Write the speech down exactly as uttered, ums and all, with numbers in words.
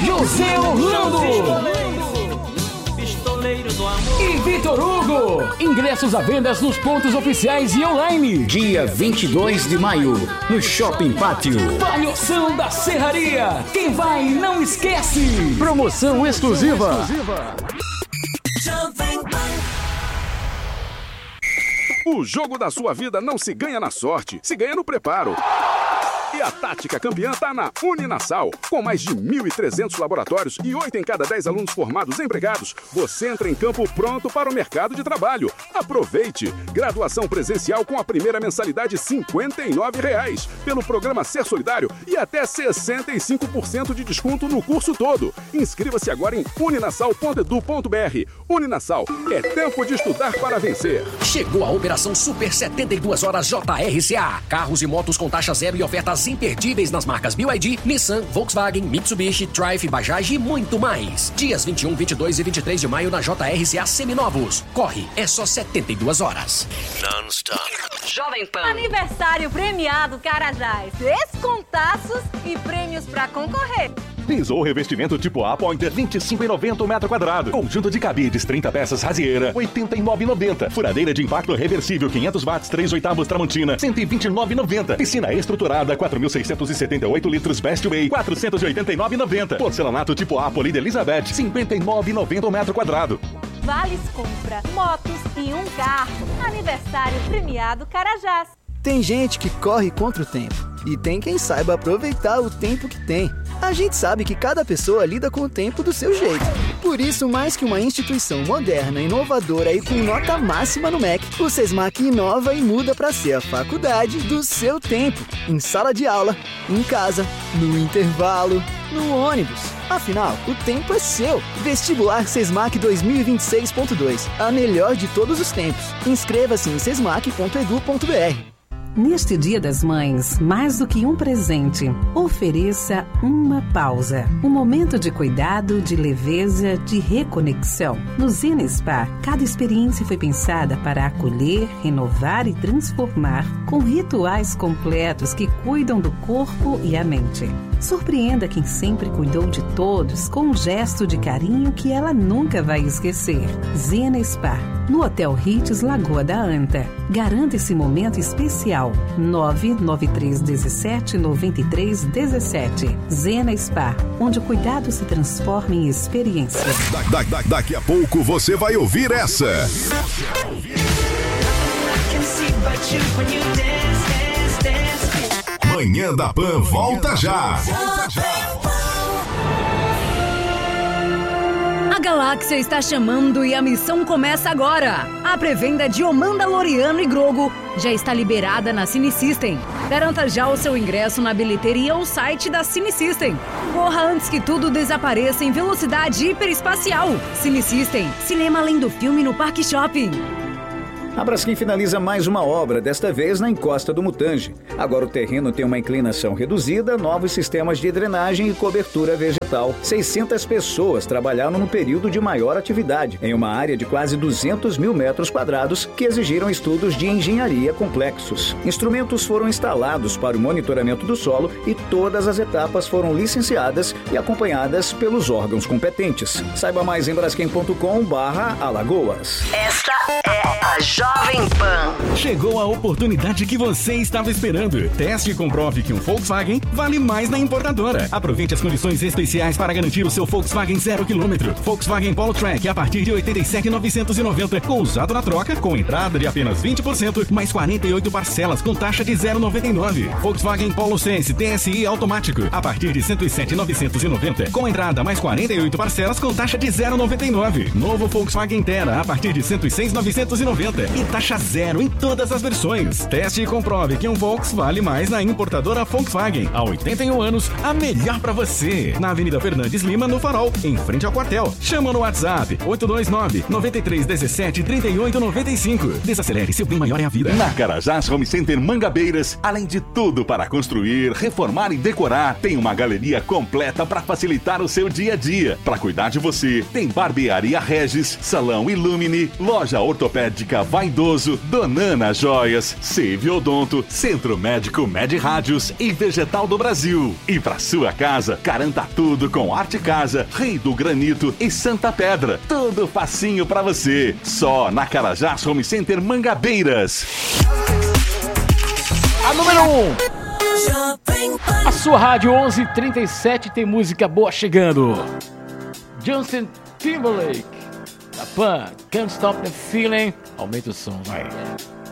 José Orlando e Vitor Hugo. Ingressos à venda nos pontos oficiais e online. Dia vinte e dois de maio, no Shopping Pátio. Palhoção da Serraria. Quem vai não esquece. Promoção exclusiva. O jogo da sua vida não se ganha na sorte, se ganha no preparo. E a tática campeã tá na Uninasal. Com mais de mil e trezentos laboratórios e oito em cada dez alunos formados empregados, você entra em campo pronto para o mercado de trabalho. Aproveite! Graduação presencial com a primeira mensalidade cinquenta e nove reais pelo programa Ser Solidário e até sessenta e cinco por cento de desconto no curso todo. Inscreva-se agora em uninasal ponto edu ponto br. Uninasal, é tempo de estudar para vencer. Chegou a Operação Super setenta e duas Horas J R C A. Carros e motos com taxa zero e ofertas imperdíveis nas marcas B Y D, Nissan, Volkswagen, Mitsubishi, Triumph, Bajaj e muito mais. Dias vinte e um, vinte e dois e vinte e três de maio na J R C A Seminovos. Corre, é só setenta e duas horas. Non-stop. Jovem Pan. Aniversário premiado Carajás. Descontaços e prêmios pra concorrer. Piso ou revestimento tipo A Pointer, vinte e cinco reais e noventa centavos o metro quadrado. Conjunto de cabides, trinta peças Razieira, oitenta e nove reais e noventa centavos. Furadeira de impacto reversível, quinhentos watts, três oitavos Tramontina, cento e vinte e nove reais e noventa centavos. Piscina estruturada, quatro mil seiscentos e setenta e oito litros Best Way, quatrocentos e oitenta e nove reais e noventa centavos. Porcelanato tipo A Polida Elizabeth, cinquenta e nove reais e noventa centavos o metro quadrado. Vales compra, motos e um carro. Aniversário premiado Carajás. Tem gente que corre contra o tempo e tem quem saiba aproveitar o tempo que tem. A gente sabe que cada pessoa lida com o tempo do seu jeito. Por isso, mais que uma instituição moderna, inovadora e com nota máxima no M E C, o SESMAC inova e muda para ser a faculdade do seu tempo. Em sala de aula, em casa, no intervalo, no ônibus. Afinal, o tempo é seu. Vestibular SESMAC dois mil e vinte e seis ponto dois. A melhor de todos os tempos. Inscreva-se em sesmac ponto edu ponto br. Neste Dia das Mães, mais do que um presente, ofereça uma pausa. Um momento de cuidado, de leveza, de reconexão. No Zena Spa, cada experiência foi pensada para acolher, renovar e transformar, com rituais completos que cuidam do corpo e a mente. Surpreenda quem sempre cuidou de todos com um gesto de carinho que ela nunca vai esquecer. Zena Spa, no Hotel Ritz Lagoa da Anta. Garanta esse momento especial. nove nove três um sete nove três um sete. Zena Spa, onde o cuidado se transforma em experiência. Da, da, da, daqui a pouco você vai ouvir essa. Manhã da Pan volta já. Volta já. A galáxia está chamando e a missão começa agora. A pré-venda de O Mandaloriano e Grogu já está liberada na Cine System. Garanta já o seu ingresso na bilheteria ou site da Cine System. Corra antes que tudo desapareça em velocidade hiperespacial. Cine System, cinema além do filme no Parque Shopping. A Braskem finaliza mais uma obra, desta vez na encosta do Mutange. Agora o terreno tem uma inclinação reduzida, novos sistemas de drenagem e cobertura vegetal. seiscentas pessoas trabalharam no período de maior atividade, em uma área de quase duzentos mil metros quadrados, que exigiram estudos de engenharia complexos. Instrumentos foram instalados para o monitoramento do solo e todas as etapas foram licenciadas e acompanhadas pelos órgãos competentes. Saiba mais em braskem ponto com barra Alagoas. Esta é a Jovem Pan. Chegou a oportunidade que você estava esperando. Teste e comprove que um Volkswagen vale mais na importadora. Aproveite as condições especiais para garantir o seu Volkswagen zero quilômetro. Volkswagen Polo Track a partir de oitenta e sete mil novecentos e noventa, com usado na troca, com entrada de apenas vinte por cento, mais quarenta e oito parcelas com taxa de zero vírgula noventa e nove. Volkswagen Polo Sense T S I automático a partir de cento e sete mil novecentos e noventa, com entrada mais quarenta e oito parcelas com taxa de zero vírgula noventa e nove. Novo Volkswagen Terra a partir de cento e seis mil novecentos e noventa e taxa zero em todas as versões. Teste e comprove que um Volks vale mais na importadora Volkswagen. Há oitenta e um anos, a melhor pra você. Na Avenida Fernandes Lima, no Farol, em frente ao quartel. Chama no WhatsApp oito dois nove, nove três um sete, três oito nove cinco. Desacelere, seu bem maior é a vida. Na Carajás Home Center Mangabeiras, além de tudo para construir, reformar e decorar, tem uma galeria completa para facilitar o seu dia a dia. Para cuidar de você, tem Barbearia Regis, Salão Illumine, Loja Ortoped Ótica Vaidoso, Donana Joias, Save Odonto, Centro Médico Med Rádios e Vegetal do Brasil. E para sua casa, garanta tudo com Arte Casa, Rei do Granito e Santa Pedra. Tudo facinho para você. Só na Carajás Home Center Mangabeiras. A número um. A sua rádio onze e trinta e sete tem música boa chegando. Justin Timberlake, da Pan, Can't Stop the Feeling. Aumenta o som, vai.